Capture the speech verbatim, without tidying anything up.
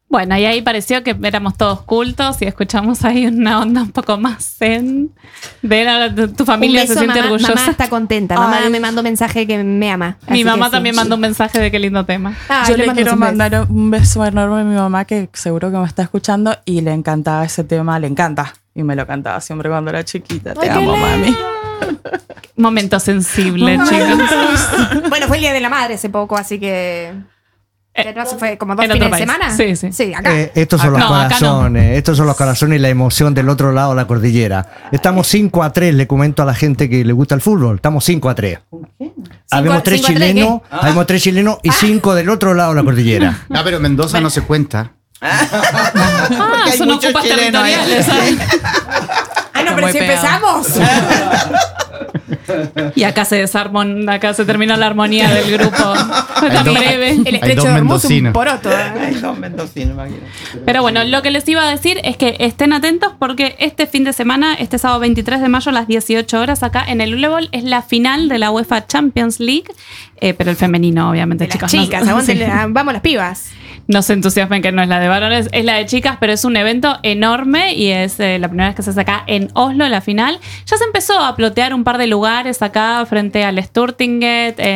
Bueno, y ahí pareció que éramos todos cultos y escuchamos ahí una onda un poco más zen. De la, tu, tu familia beso, se siente mamá, orgullosa. Mamá está contenta. Mamá Ay. me mandó un mensaje que me ama. Mi así mamá que también sí. mandó un mensaje de qué lindo tema. Ay, Yo le, mando quiero un beso. mandar un beso enorme a mi mamá, que seguro que me está escuchando, y le encantaba ese tema, le encanta. Y me lo cantaba siempre cuando era chiquita. Te Ay, qué amo, mami. Momento sensible, chicos. Bueno, fue el Día de la Madre hace poco, así que... Eh, ¿No? Fue como dos en fines otro de país. semana. Sí, sí. Sí, acá. Eh, estos son Acá- los no, acá no. corazones, estos son los corazones y la emoción del otro lado de la cordillera. Estamos cinco a tres, le comento a la gente que le gusta el fútbol, estamos cinco a tres. Habemos tres cinco a tres, chilenos, ¿qué? habemos tres chilenos y cinco del otro lado de la cordillera. Ah, pero Mendoza no se cuenta. Ah, hay son muchos ocupas chilenos ahí. territoriales. ¿sabes? Ah, no, Está pero muy si pegado. empezamos. Y acá se desarmó, acá se terminó la armonía del grupo. Fue tan dos- breve. El estrecho dos de Hormuz un mendocinos. poroto. ¿eh? Ay, dos mendocinos, imagínate. Pero bueno, lo que les iba a decir es que estén atentos porque este fin de semana, este sábado veintitrés de mayo a las dieciocho horas, acá en el Ulebol, es la final de la UEFA Champions League, eh, pero el femenino, obviamente, De las chicas. chicas, no, aguántenle, sí. ah, vamos las pibas. No se entusiasmen que no es la de varones, es la de chicas, pero es un evento enorme y es eh, la primera vez que se hace acá en Oslo, la final. Ya se empezó a plotear un par de lugares acá frente al Sturtinget,